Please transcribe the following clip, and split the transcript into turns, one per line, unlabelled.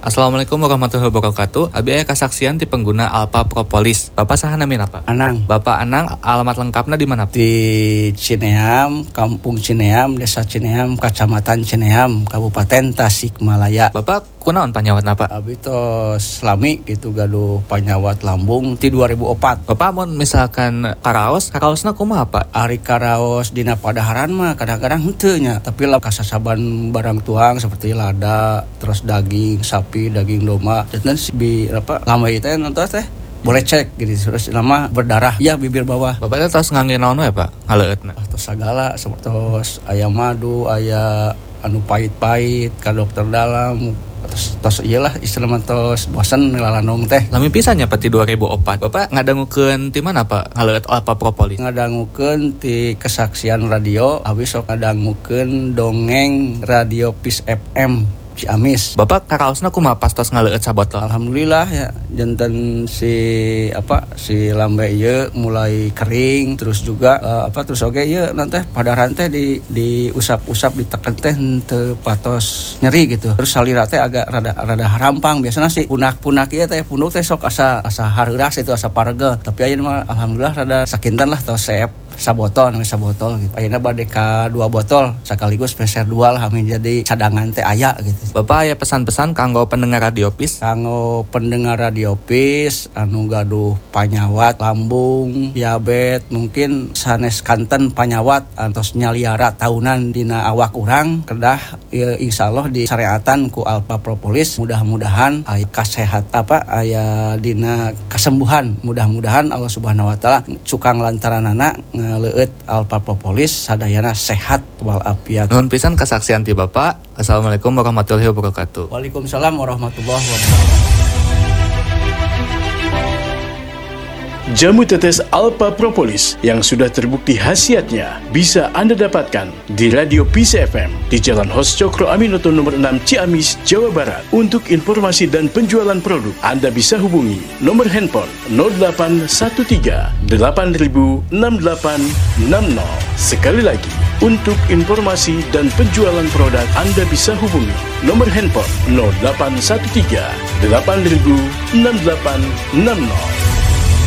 Assalamualaikum warahmatullahi wabarakatuh. Abi aya kasaksian ti pengguna Alpha Propolis. Bapak saha namin apa?
Anang.
Bapak Anang, alamat lengkapnya di mana?
Di Cineam, Kampung Cineam, Desa Cineam, Kecamatan Cineam, Kabupaten Tasikmalaya.
Bapak kunaon panyawat apa?
Abi tos lami gitu gaduh panyawat lambung ti 2004.
Bapak mun misalkan karaosna kumaha Pak?
Ari karaos dina padaharan mah kadang-kadang henteu nya, tapi lah kasasaban barang tuang seperti lada, terus daging sapi, daging domba. Dan si lambai teh nonton teh boleh cek gitu, terus nama berdarah ya bibir bawah.
Bapak tos ngangge naon we Pak? Ngaleutna.
Tos sagala seperti aya madu, aya anu pahit-pahit ka dokter dalam. Tos iyalah istilah tos bosan ngelalanong teh.
Lami pisannya Pak ti 2004. Bapak ngadangukeun ti mana Pak? Ngaleut Alpha Propolis.
Ngadangukeun ti kesaksian radio, habis sok ngadangukeun dongeng radio Peace FM Ciamis.
Bapak karaosna kumaha pas tos ngaleut sabotol?
Alhamdulillah ya, janten si lambe ieu mulai kering, terus juga terus oge ieu nanti padaran teh di usap-usap diteken teh teu patos nyeri gitu. Terus salira teh agak rada harampang. Biasana sih punak-punak ieu teh punuk teh sok asa hareuras itu asa paregel. Tapi ayeuna mah alhamdulillah rada sakinten lah tos seep sabotol gitu. Ayeuna bade ka 2 botol sekaligus peser 2 lah amin jadi cadangan teh aya gitu.
Bapak aya pesan-pesan kanggo pendengar Radio Peace?
Kanggo pendengar Radio Peace anu gaduh panyawat lambung, diabetes, mungkin sanes kanten panyawat antos nyaliara tahunan dina awak urang kedah insyaallah disareatan ku Alpha Propolis. Mudah-mudahan aya aya dina kesembuhan. Mudah-mudahan Allah Subhanahu wa taala cukang lantaranana ngaleut Alpha Propolis sadayana sehat walafiat.
Nuhun pisan kasaksian ti Bapak. Assalamualaikum warahmatullahi wabarakatuh.
Waalaikumsalam warahmatullahi wabarakatuh.
Jamu tetes Alpha Propolis yang sudah terbukti khasiatnya bisa Anda dapatkan di Radio Peace FM di Jalan Hos Cokro Aminoto nomor 6 Ciamis, Jawa Barat. Untuk informasi dan penjualan produk, Anda bisa hubungi nomor handphone 0813 8000 6860. Sekali lagi, untuk informasi dan penjualan produk, Anda bisa hubungi nomor handphone 0813 8000 6860.